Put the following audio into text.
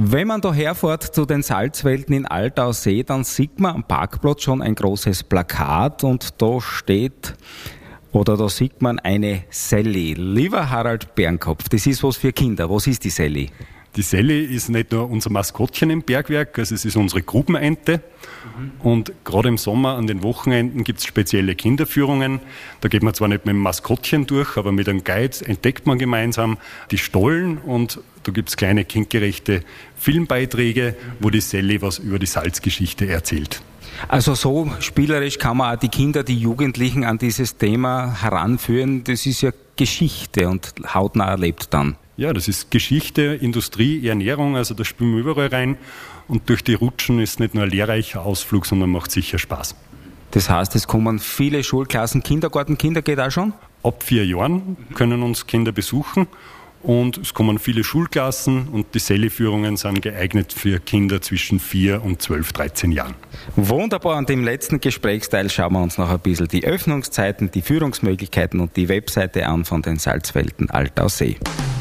Wenn man da herfährt zu den Salzwelten in Altaussee, dann sieht man am Parkplatz schon ein großes Plakat und da sieht man eine Sally. Lieber Harald Bernkopf, das ist was für Kinder. Was ist die Sally? Die Sally ist nicht nur unser Maskottchen im Bergwerk, also es ist unsere Grubenente. Und gerade im Sommer an den Wochenenden gibt es spezielle Kinderführungen. Da geht man zwar nicht mit dem Maskottchen durch, aber mit einem Guide entdeckt man gemeinsam die Stollen und da gibt es kleine kindgerechte Filmbeiträge, wo die Sally was über die Salzgeschichte erzählt. Also so spielerisch kann man auch die Kinder, die Jugendlichen an dieses Thema heranführen. Das ist ja Geschichte und hautnah erlebt dann. Ja, das ist Geschichte, Industrie, Ernährung, also da spielen wir überall rein. Und durch die Rutschen ist nicht nur ein lehrreicher Ausflug, sondern macht sicher Spaß. Das heißt, es kommen viele Schulklassen, Kindergartenkinder geht auch schon? Ab 4 Jahren können uns Kinder besuchen und es kommen viele Schulklassen und die Sally-Führungen sind geeignet für Kinder zwischen 4 und 12, 13 Jahren. Wunderbar, und im letzten Gesprächsteil schauen wir uns noch ein bisschen die Öffnungszeiten, die Führungsmöglichkeiten und die Webseite an von den Salzwelten Altaussee.